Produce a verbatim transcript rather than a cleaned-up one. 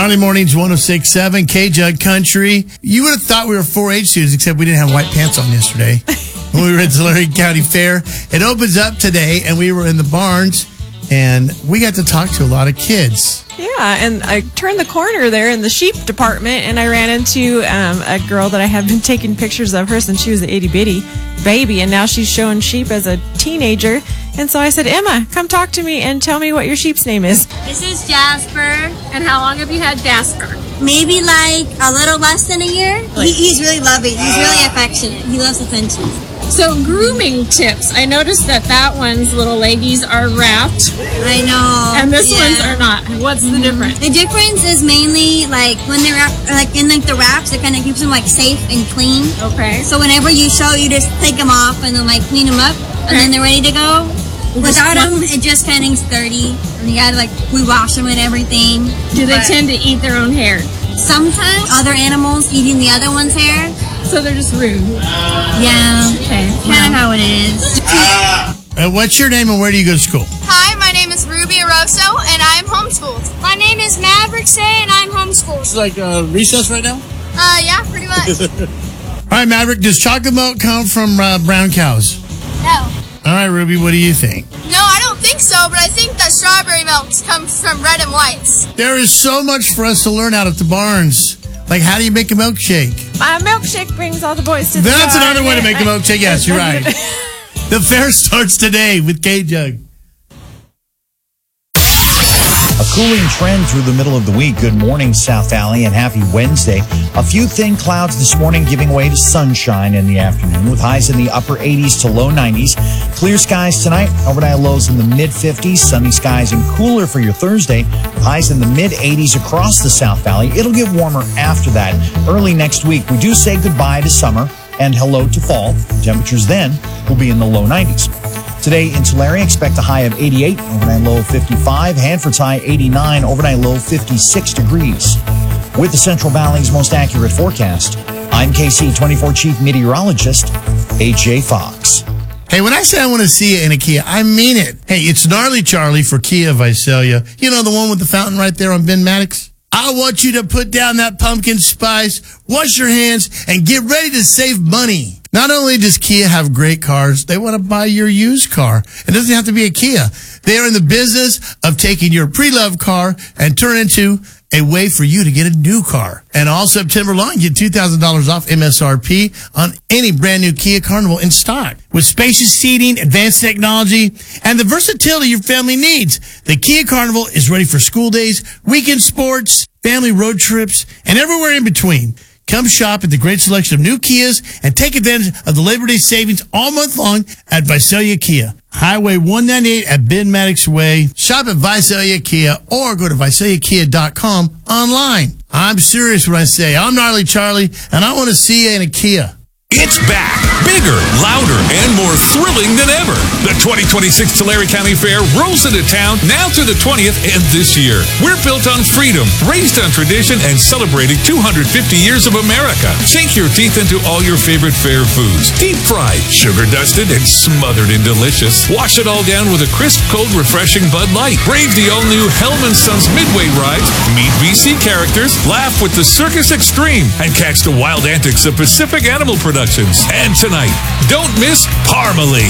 Gnarly Mornings, one oh six point seven, K-Jug Country. You would have thought we were four H students, except we didn't have white pants on yesterday when we were at Tulare County Fair. It opens up today, and we were in the barns, and we got to talk to a lot of kids. Yeah, and I turned the corner there in the sheep department, and I ran into um, a girl that I had been taking pictures of her since she was an itty-bitty baby, and now she's showing sheep as a teenager. And so I said, Emma, come talk to me and tell me what your sheep's name is. This is Jasper. And how long have you had Jasper? Maybe like a little less than a year. He, he's really loving. He's really affectionate. He loves attention. So grooming tips. I noticed that that one's little leggies are wrapped. I know. And this yeah. one's are not. What's the difference? The difference is mainly like when they're wrap, like in like the wraps, it kind of keeps them like safe and clean. Okay. So whenever you show, you just take them off and then like clean them up, and then they're ready to go. Without them, it just kind of dirty. And you gotta like, we wash them and everything. Do they but tend to eat their own hair? Sometimes other animals eating the other one's hair. So they're just rude. Yeah. Okay. Kind of how it is. Uh, what's your name and where do you go to school? Hi, my name is Ruby Aroso, and I'm homeschooled. My name is Maverick Say, and I'm homeschooled. It's like uh, recess right now? Uh, yeah, pretty much. All right, Maverick, does chocolate milk come from uh, brown cows? No. All right, Ruby, what do you think? No, I don't think so, but I think that strawberry milk comes from red and whites. There is so much for us to learn out at the barns. Like, how do you make a milkshake? My milkshake brings all the boys to the That's barn. another way to make a milkshake. Yes, you're right. The fair starts today with K-Jug. A cooling trend through the middle of the week. Good morning, South Valley, and happy Wednesday. A few thin clouds this morning giving way to sunshine in the afternoon with highs in the upper eighties to low nineties. Clear skies tonight, overnight lows in the mid fifties. Sunny skies and cooler for your Thursday with highs in the mid eighties across the South Valley. It'll get warmer after that. Early next week, we do say goodbye to summer and hello to fall. Temperatures then will be in the low nineties. Today in Tulare, expect a high of eighty-eight, overnight low of fifty-five. Hanford's high eighty-nine, overnight low fifty-six degrees. With the Central Valley's most accurate forecast, I'm K C twenty-four Chief Meteorologist, A J Fox. Hey, when I say I want to see it in a Kia, I mean it. Hey, it's Gnarly Charlie for Kia Visalia. You know, the one with the fountain right there on Ben Maddox? I want you to put down that pumpkin spice, wash your hands, and get ready to save money. Not only does Kia have great cars, they want to buy your used car. It doesn't have to be a Kia. They are in the business of taking your pre-loved car and turn it into a way for you to get a new car. And all September long, get two thousand dollars off M S R P on any brand new Kia Carnival in stock. With spacious seating, advanced technology, and the versatility your family needs, the Kia Carnival is ready for school days, weekend sports, family road trips, and everywhere in between. Come shop at the great selection of new Kias and take advantage of the Labor Day savings all month long at Visalia Kia. Highway one ninety-eight at Ben Maddox Way. Shop at Visalia Kia or go to visalia kia dot com online. I'm serious when I say I'm Gnarly Charlie and I want to see you in a Kia. It's back. Bigger, louder, and more thrilling than ever. The twenty twenty-six Tulare County Fair rolls into town now through the twentieth and this year. We're built on freedom, raised on tradition, and celebrating two hundred fifty years of America. Sink your teeth into all your favorite fair foods. Deep fried, sugar dusted, and smothered in delicious. Wash it all down with a crisp, cold, refreshing Bud Light. Brave the all-new Hellman Sons Midway rides. Meet V C characters. Laugh with the Circus Extreme. And catch the wild antics of Pacific Animal Productions. And tonight, don't miss Parmalee.